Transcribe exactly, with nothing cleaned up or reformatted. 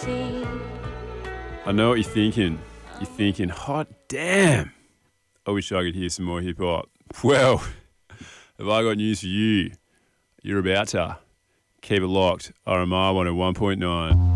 I know what you're thinking. You're thinking, hot damn. I wish I could hear some more hip hop. Well, have I got news for you? You're about to. Keep it locked. R M R one oh one point nine.